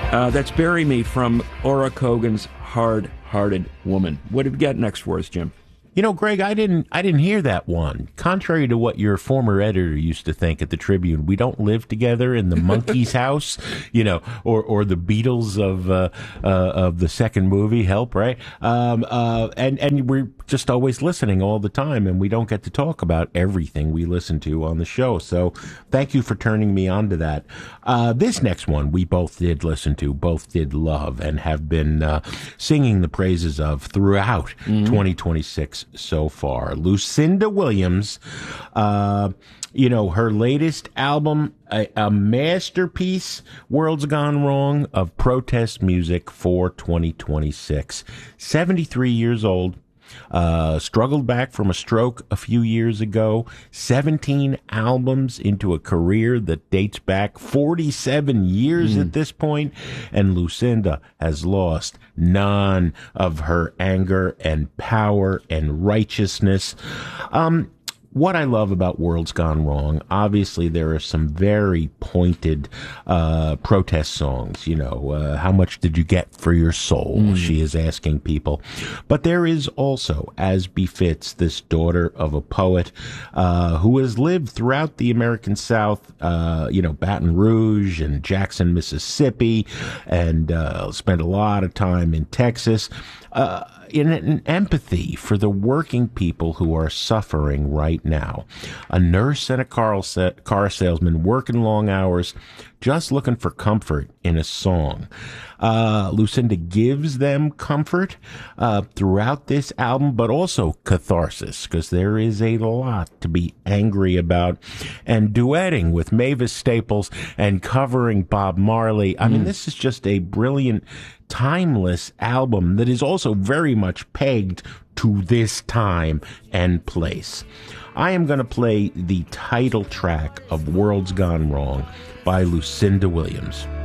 That's Bury Me from Laura Kogan's Hard-Hearted Woman. What have you got next for us, Jim? You know, Greg, I didn't hear that one. Contrary to what your former editor used to think at the Tribune, we don't live together in the monkey's house, you know, or the Beatles of the second movie, Help, right? And we're just always listening all the time, and we don't get to talk about everything we listen to on the show. So thank you for turning me on to that. This next one we both did listen to, both did love, and have been singing the praises of throughout 2026 so far. Lucinda Williams, you know, her latest album, a masterpiece, World's Gone Wrong, of protest music for 2026. 73 years old. Struggled back from a stroke a few years ago, 17 albums into a career that dates back 47 years at this point, and Lucinda has lost none of her anger and power and righteousness. What I love about World's Gone Wrong, obviously there are some very pointed protest songs. You know, how much did you get for your soul? She is asking people. But there is also, as befits this daughter of a poet who has lived throughout the American South, you know, Baton Rouge and Jackson, Mississippi, and spent a lot of time in Texas, in an empathy for the working people who are suffering right now. A nurse and a car salesman working long hours, just looking for comfort in a song. Lucinda gives them comfort throughout this album, but also catharsis, because there is a lot to be angry about. And duetting with Mavis Staples and covering Bob Marley. I mean, this is just a brilliant, timeless album that is also very much pegged to this time and place. I am going to play the title track of World's Gone Wrong by Lucinda Williams.